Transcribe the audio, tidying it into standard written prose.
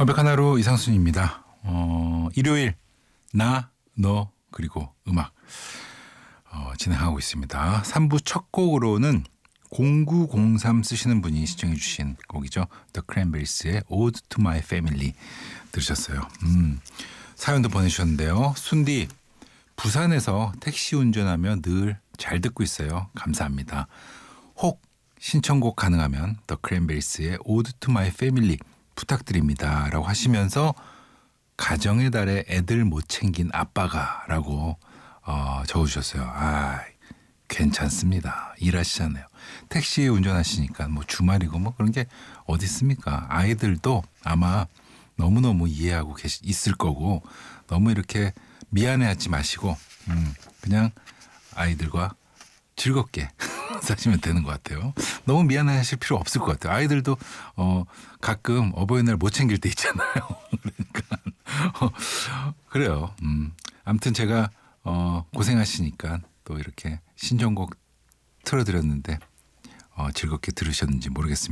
완벽한 하루 이상순입니다. 일요일 나, 너 그리고 음악 진행하고 있습니다. 3부 첫 곡으로는 0903 쓰시는 분이 시청해 주신 곡이죠. The Cranberries의 Ode to My Family 들으셨어요. 사연도 보내주셨는데요. 순디 부산에서 택시 운전하며 늘 잘 듣고 있어요. 감사합니다. 혹 신청곡 가능하면 The Cranberries의 Ode to My Family 부탁드립니다. 라고 하시면서 가정의 달에 애들 못 챙긴 아빠가 라고 적어주셨어요. 괜찮습니다. 일하시잖아요. 택시 운전하시니까 뭐 주말이고 뭐 그런 게 어디 있습니까? 아이들도 아마 너무너무 이해하고 있을 거고 너무 이렇게 미안해하지 마시고 그냥 아이들과 즐겁게 사시면 되는 것 같아요. 너무 미안해하실 필요 없을 것 같아요. 아이들도 가끔 어버이날 못 챙길 때 있잖아요. 그러니까 그래요. 아무튼 제가 고생하시니까 또 이렇게 신청곡 틀어드렸는데 즐겁게 들으셨는지 모르겠습니다.